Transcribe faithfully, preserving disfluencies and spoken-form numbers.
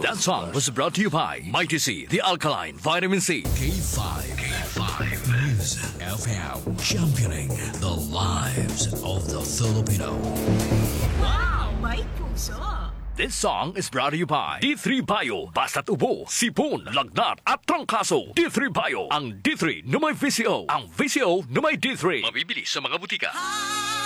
That song was brought to you by Mighty C, the alkaline vitamin C. K five. K five. Music F M. Championing the lives of the Filipino. Wow! May puso! This song is brought to you by D three Bio. Basta't ubo, sipon, lagnat at trangkaso. D three Bio. Ang D three na may V C O. Ang V C O na may D three. Mabibili sa mga butika.